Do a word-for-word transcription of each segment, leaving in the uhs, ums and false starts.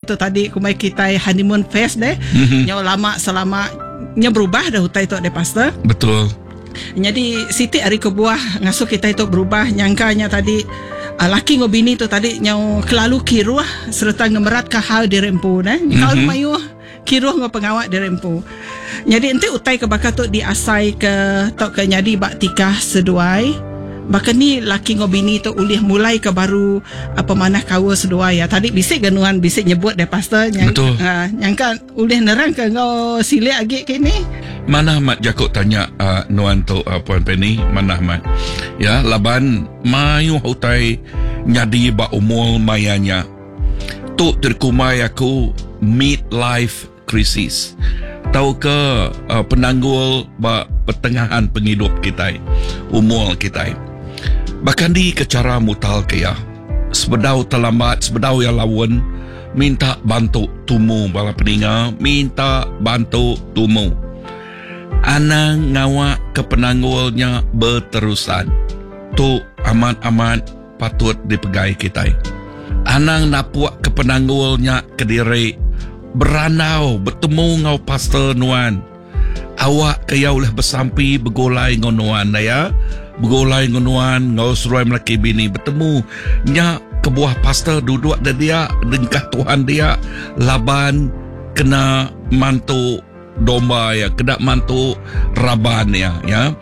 tu tadi kumai kita honeymoon phase deh. Mm-hmm. Nyo lama selama nya berubah dah hutai tu deh pastor. Betul. Jadi Siti hari kebuah ngasuh kita itu berubah nyangkanya tadi uh, laki ngobini tu tadi nyau kelalu kiruah serta ngemerat ke hal dirempu nah. Mm-hmm. Kalau mayu kiruah ngo pengawak dirempu. Jadi ente utai ke bakat tu diasai ke tok ke nyadi bak tikah seduai. Bahkan ni laki ngobini tu ulih mulai ke baru apa manah kawa sedua ya. Tadi bisik ganuan bisik nyebut deh pastor yang uh, nyangka ulih nerang ke ngau silik agi ke ni. Mana mat jakut tanya uh, nuan tu uh, Puan Penny, mana mat. Ya, laban mayu hutai nyadi ba umur mayanya. Tu terkumai aku midlife crisis. Tahu ke uh, penanggul ba pertengahan penghidup kita, umur kita. Bahkan di kecara mutal kaya sebedau terlambat, sebedau yang lawan, minta bantu tumu bala peninga, minta bantu tumu. Anang ngawak ke penanggulnya berterusan. Tu amat-amat patut dipegai kita. Anang napuak ke penanggulnya ke diri, beranau bertemu ngau pastor nuan. Awak kaya oleh bersampi bergolai ngonuan ya. Bergolai ngonuan ngau suruh melaki bini bertemu nya kebuah pastor duduk dan dia dengkah Tuhan dia laban kena mantu domba ya, kena mantu raban ya ya.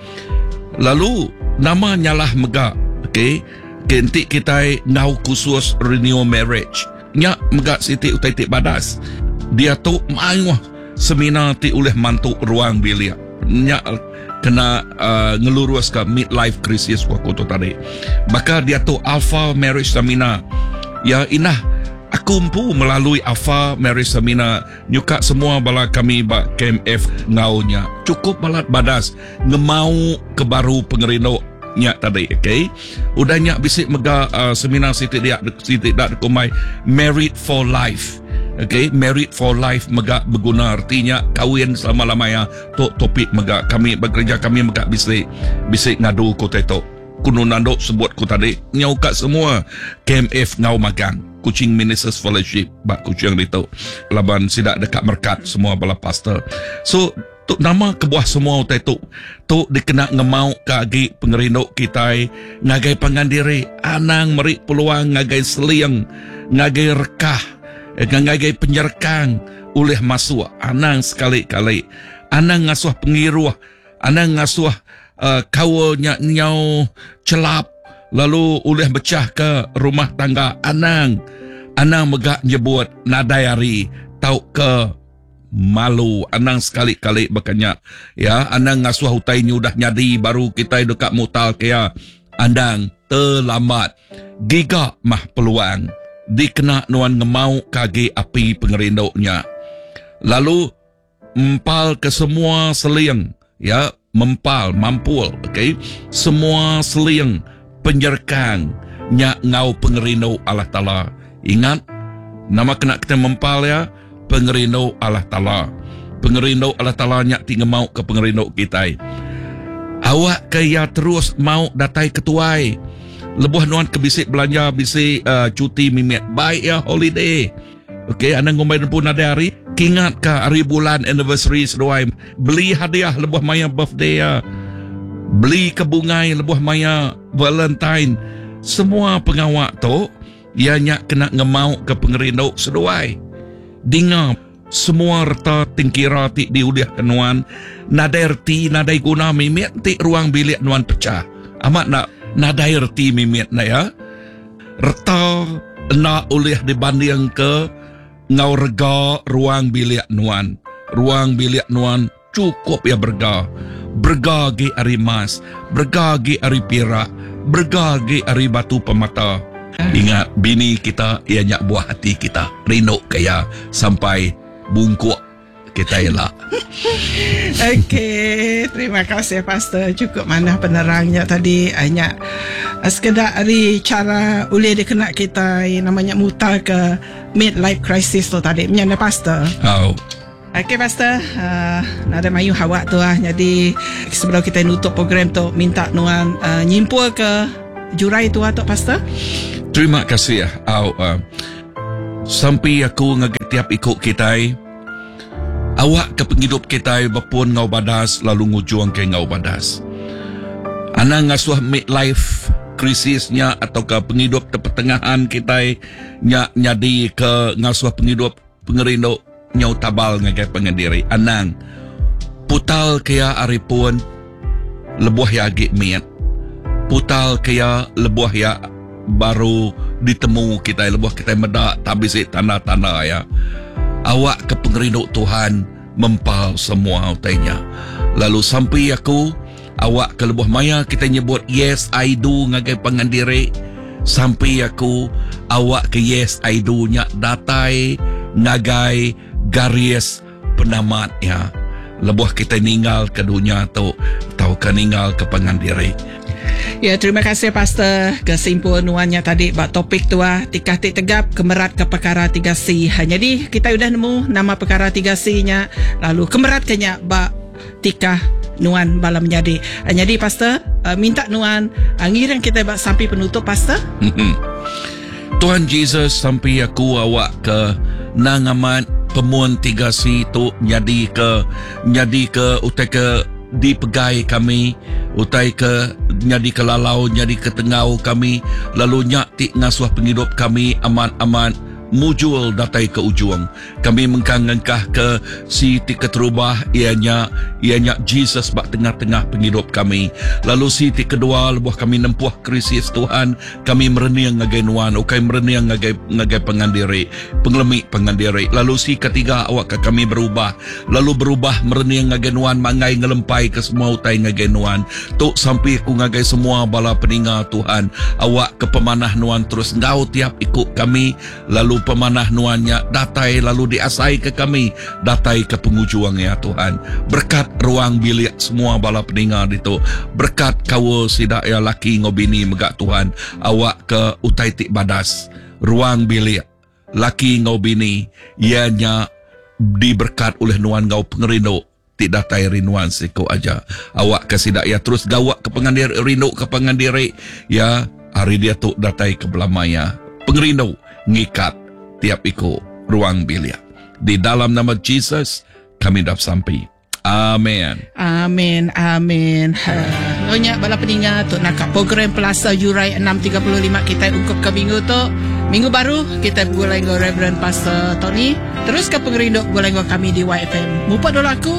Lalu nama nyalah megak okey kentik kita ngau khusus renew marriage nya megak Siti utai tik badas dia tu mayu seminar ti oleh mantu ruang bilik nya kena uh, ngelurus ke midlife crisis waktu tu tadi. Maka dia tu Alpha Marriage Seminar. Ya inah aku empu melalui Alpha Marriage Seminar nyuka semua bala kami ba K M F ngaunya. Cukup balat badas ngemau ke baru pengerino nya tadi, okey. Udahnya bisik mega uh, seminar Siti dia Siti dak kumai Married for Life. Okay, married for life mega berguna artinya kahwin selama-lamanya. Tu topik mega kami bekerja kami mega bisik bisik ngadu ko teto. Kuno nando sebut ko tadi nyau kat semua K M F ngau magang Kuching Ministers Fellowship bak kucing itu laban sidak dekat merkat semua bala pastor. So tu nama kebuah semua teto tu dikena ngemau kagi pengerindok kita ngagai pangandiri anang merik peluang ngagai seliang ngagai rekah ngagai penyerkang oleh masuk anang sekali-kali anang ngasuh pengiruah anang ngasuh uh, kawalnya nyau celap lalu oleh becah ke rumah tangga anang anang megak nyebut nadayari tau ke malu anang sekali-kali bekanya ya anang ngasuh hutai nyudah nyadi baru kita dekat mutal kaya andang terlambat giga mah peluang dikena nuan ngemau kage api pengerindoknya. Lalu empal ke semua seliang ya mempal mampul okey semua seliang penyerkang nya ngau pengerindok Allah Taala. Ingat nama kena kita mempal ya pengerindok Allah Taala. Pengerindok Allah Taala nya tinggal mau ke pengerindok kita. Awak kaya terus mau datai ketuai lebuh nuan ke bisik belanja bisik uh, cuti mimit baik ya holiday. Okey anang ngomai pun ada hari kingat ka hari bulan anniversary seduai beli hadiah lebuh maya birthday ya. Beli kebungai lebuh maya Valentine. Semua pengawak tu ianya kena ngemau ke pengerindok seduai. Dengar semua reta tingkira ti diudiah ke nuan nadai reti nadai guna mimit ti ruang bilik nuan pecah. Amat nak nadai reti mimit na ya. Reta nak oleh dibanding ke ngau rega ruang bilik nuan. Ruang bilik nuan cukup ya berga. Berga ge ari emas, berga ge ari perak, berga ge ari batu pemata. Ingat bini kita ianya buah hati kita. Rindu kaya sampai bungkuk kita elak. Okey, terima kasih Pastor. Cukup mana penerangnya tadi. Hanya sekedar dari cara boleh dikena kita namanya mutar ke midlife crisis tu tadi. Menyana Pastor. Oh. Okey Pastor, uh, nada mayu hawak tu lah. Jadi sebelum kita nutup program tu minta nuan uh, nyimpul ke jurai tu atau Pastor. Terima kasih ya. Oh, uh, sampai aku ngagay tiap ikut kita, awak ke penghidup kita bapun ngau badas lalu ngujuang ke ngau badas. Anang ngasuh midlife krisisnya atau ke penghidup pertengahan kita nya nyadi ke ngasuh penghidup pengerindo nyau tabal ngagai pengendiri. Anang putal kaya aripun lebuah ya agik miat. Putal kaya lebuah ya baru ditemu kita, lebuah kita medak tabisi tanda-tanda ya. Awak ke pengerinduk Tuhan mempal semua utainya. Lalu sampai aku awak ke lebuah maya kita nyebut yes I do ngagai pengandiri. Sampai aku awak ke yes I do nya datai ngagai garis penamat ya. Lebuah kita ninggal ke dunia tu tau ke ninggal ke pengandiri. Ya, terima kasih Pastor kesimpulannya tadi bak topik tua tikah tik tegap kemerat ke perkara tiga C. Jadi kita sudah nemu nama perkara tiga C nya, lalu kemerat kenya bak tikah nuan bala menjadi. Jadi Pastor uh, minta nuan uh, ngiring kita bak sampai penutup Pastor. Tuhan Yesus sampai aku awak ke nangamat pemuan tiga C tu jadi ke jadi ke utai ke di pegai kami utai ke nyadi ke lalau nyadi ke tengau kami lalu nyak ti ngasuh penghidup kami aman-aman mujul datai ke ujung kami mengkangangkah ke si ti keterubah ianya ianya Jesus bak tengah-tengah penghidup kami lalu si ti kedua lebuh kami nempuh krisis Tuhan kami mereniang ngagai nuan ukai mereniang ngagai ngagai pengandiri penglemik pengandiri lalu si ketiga awak ke kami berubah lalu berubah mereniang ngagai nuan mangai ngelempai ke semua utai ngagai nuan tok sampai ku ngagai semua bala peninga Tuhan awak ke pemanah nuan terus ngau tiap ikut kami lalu pemanah nuannya datai lalu diasai ke kami datai ke pengujuang ya Tuhan berkat ruang bilik semua bala peninga itu berkat kau sidak ya laki ngobini megak Tuhan awak ke utai tik badas ruang bilik laki ngobini ianya diberkat oleh nuan ngau pengerindo tidak datai rinuan siku aja awak ke sidak ya terus gawak ke pengandir rindu ke pengandiri ya hari dia tu datai ke belamaya pengerindo ngikat tiap ikut ruang bilik. Di dalam nama Jesus, kami dah sampai. Amin. Amin. Amin. Nyonya bala peningat tu nak program Plaza Yurai enam tiga puluh lima kita ukap ke minggu tu. Minggu baru kita boleh go Reverend Pastor Tony. Terus ke pengerinduk boleh go kami di Y F M. Mupa dulu aku.